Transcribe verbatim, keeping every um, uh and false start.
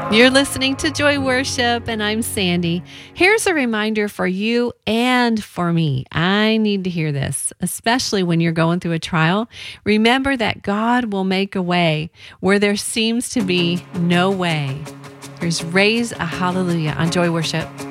You're listening to Joy Worship, and I'm Sandy. Here's a reminder for you and for me. I need to hear this, especially when you're going through a trial. Remember that God will make a way where there seems to be no way. Here's Raise a Hallelujah on Joy Worship.